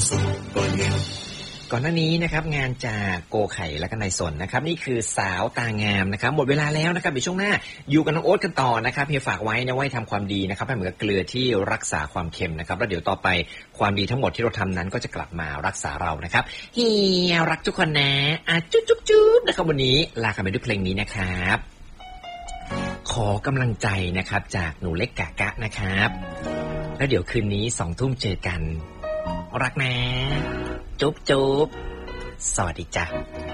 ก่อนหน้านี้นะครับงานจากโกไข่และก็นายสนนะครับนี่คือสาวตางามนะครับหมดเวลาแล้วนะครับเดี๋ยวช่วงหน้าอยู่กับน้องโอ๊ตกันต่อนะครับเฮียฝากไว้นะว่าทำความดีนะครับให้เหมือนกับเกลือที่รักษาความเค็มนะครับแล้วเดี๋ยวต่อไปความดีทั้งหมดที่เราทำนั้นก็จะกลับมารักษาเรานะครับเฮียรักทุกคนนะจุ๊บจุ๊บจุ๊บนะครับวันนี้ลากันไปด้วยเพลงนี้นะครับขอกำลังใจนะครับจากหนูเล็กกะกะนะครับแล้วเดี๋ยวคืนนี้20:00 นเจอกันรักนะจุ๊บจุ๊บสวัสดีจ้ะ